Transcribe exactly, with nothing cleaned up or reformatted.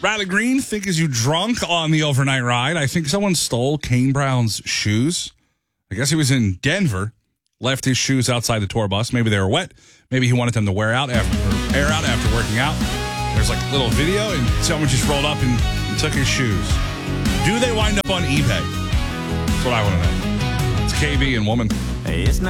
Riley Green, think is you drunk on the overnight ride? I think someone stole Kane Brown's shoes. I guess he was in Denver, left his shoes outside the tour bus. Maybe they were wet. Maybe he wanted them to wear out after or air out after working out. There's like a little video, and someone just rolled up and, and took his shoes. Do they wind up on eBay? That's what I want to know. It's K B and Woman. Hey, it's not